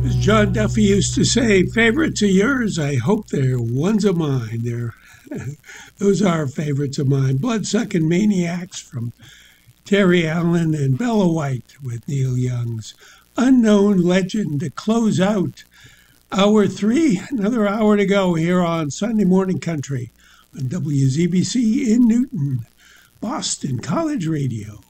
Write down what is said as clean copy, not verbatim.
As John Duffy used to say, favorites are yours. I hope they're ones of mine. Those are favorites of mine. Bloodsucking Maniacs from Terry Allen and Bella White with Neil Young's Unknown Legend to close out hour three. Another hour to go here on Sunday Morning Country on WZBC in Newton, Boston College Radio.